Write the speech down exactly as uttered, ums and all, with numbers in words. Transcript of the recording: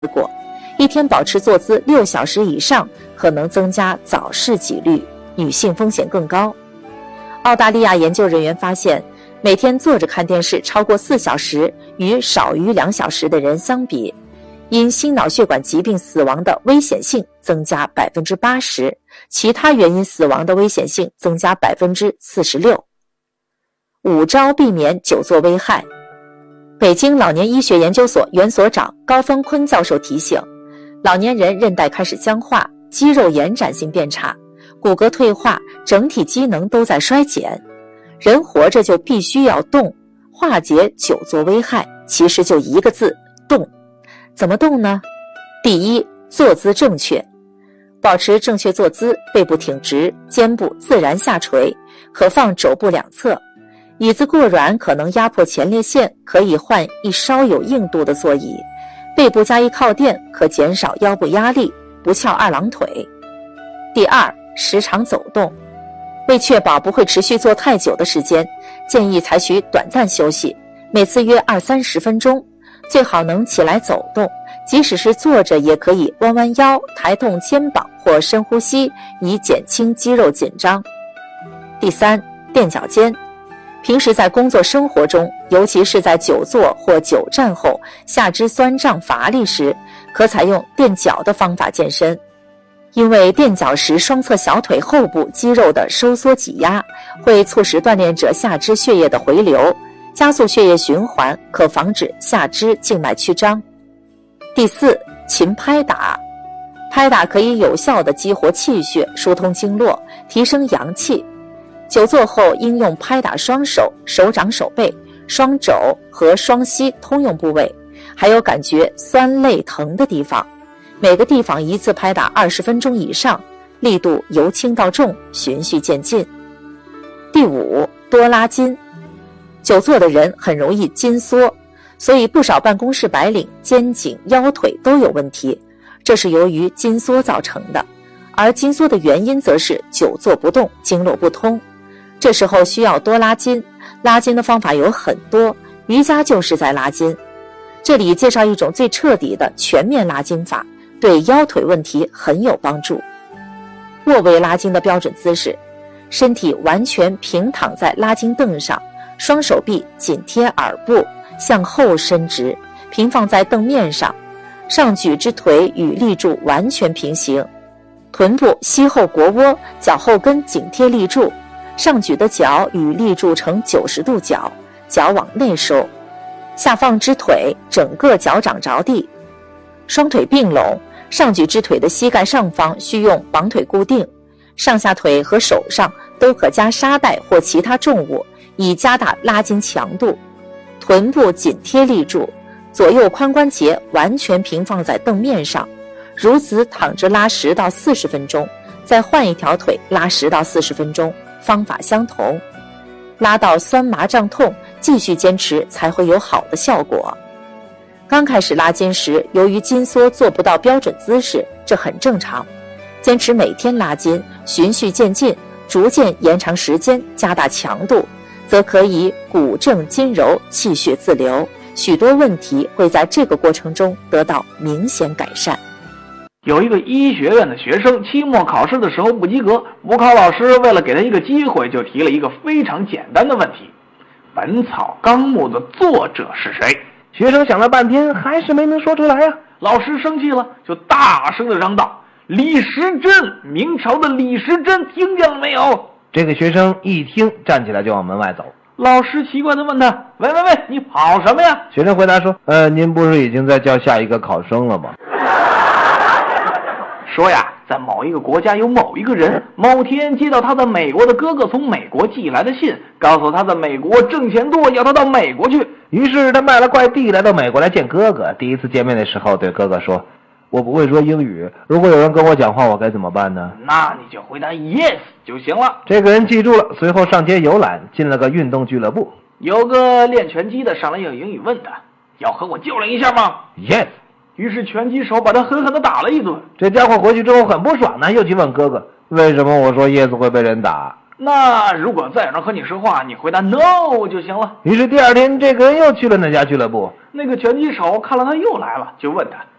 过，一天保持坐姿六小时以上，可能增加早逝几率，女性风险更高。澳大利亚研究人员发现，每天坐着看电视超过四小时，与少于两小时的人相比，因心脑血管疾病死亡的危险性增加 百分之八十， 其他原因死亡的危险性增加 百分之四十六。 五招避免久坐危害。北京老年医学研究所原所长高峰坤教授提醒，老年人韧带开始僵化，肌肉延展性变差，骨骼退化，整体机能都在衰减。人活着就必须要动，化解久坐危害其实就一个字：动。怎么动呢？第一，坐姿正确，保持正确坐姿，背部挺直，肩部自然下垂，可放肘部两侧。椅子过软可能压迫前列腺，可以换一稍有硬度的座椅。背部加以靠垫，可减少腰部压力，不翘二郎腿。第二，时常走动。为确保不会持续坐太久的时间，建议采取短暂休息，每次约二三十分钟，最好能起来走动，即使是坐着也可以弯弯腰，抬动肩膀或深呼吸，以减轻肌肉紧张。第三，垫脚尖。平时在工作生活中，尤其是在久坐或久站后下肢酸胀乏力时，可采用垫脚的方法健身。因为垫脚时双侧小腿后部肌肉的收缩挤压，会促使锻炼者下肢血液的回流，加速血液循环，可防止下肢静脉曲张。第四，勤拍打。拍打可以有效地激活气血，疏通经络，提升阳气。久坐后应用拍打双手、手掌、手背、双肘和双膝通用部位，还有感觉酸累疼的地方，每个地方一次拍打二十分钟以上，力度由轻到重，循序渐进。第五，多拉筋。久坐的人很容易筋缩，所以不少办公室白领肩颈、腰腿都有问题，这是由于筋缩造成的，而筋缩的原因则是久坐不动，经络不通。这时候需要多拉筋，拉筋的方法有很多，瑜伽就是在拉筋。这里介绍一种最彻底的全面拉筋法，对腰腿问题很有帮助。卧位拉筋的标准姿势，身体完全平躺在拉筋凳上，双手臂紧贴耳部，向后伸直，平放在凳面上，上举之腿与立柱完全平行，臀部膝后腘窝，脚后跟紧贴立柱，上举的脚与立柱成九十度角，脚往内收，下放之腿整个脚掌着地，双腿并拢，上举之腿的膝盖上方需用绑腿固定，上下腿和手上都可加沙袋或其他重物，以加大拉筋强度。臀部紧贴立柱，左右髋关节完全平放在凳面上，如此躺着拉十到四十分钟，再换一条腿拉十到四十分钟，方法相同，拉到酸麻胀痛，继续坚持才会有好的效果。刚开始拉筋时，由于筋缩做不到标准姿势，这很正常。坚持每天拉筋，循序渐进，逐渐延长时间，加大强度，则可以骨正筋柔，气血自流，许多问题会在这个过程中得到明显改善。 有一个医学院的学生期末考试的时候不及格，补考老师为了给他一个机会，就提了一个非常简单的问题：本草纲目的作者是谁？学生想了半天还是没能说出来呀、啊。老师生气了，就大声的嚷道：李时珍，明朝的李时珍，听见了没有？ 这个学生一听，站起来就往门外走。 老师奇怪地问他：喂喂喂，你跑什么呀？ 学生回答说：呃，您不是已经在叫下一个考生了吗？ 说呀，在某一个国家有某一个人，某天接到他的美国的哥哥从美国寄来的信，告诉他在美国挣钱多，要他到美国去。 于是他卖了块地来到美国来见哥哥。第一次见面的时候对哥哥说：我不会说英语，如果有人跟我讲话，我该怎么办呢？ 那你就回答 yes 就行了。 这个人记住了，随后上街游览，进了个运动俱乐部。 有个练拳击的上来用英语问他：要和我较量一下吗？ yes。 于是拳击手把他狠狠地打了一顿。 这家伙回去之后很不爽呢，又去问哥哥：为什么我说 yes 会被人打？ 那如果再有人和你说话，你回答 no 就行了。 于是第二天这个人又去了那家俱乐部。 那个拳击手看了他又来了，就问他：